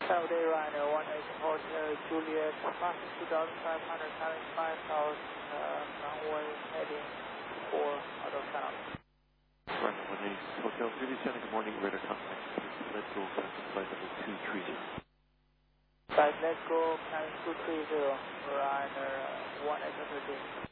Saturday Ryder 18 Hotel Juliet, passing 2,500, carrying 5,000, runway heading for auto canal. Runway 18 Hotel Juliet, good morning, radar contact. Let's go, flight level 230. Flight, let's go, carrying 230, Ryder 18 Hotel.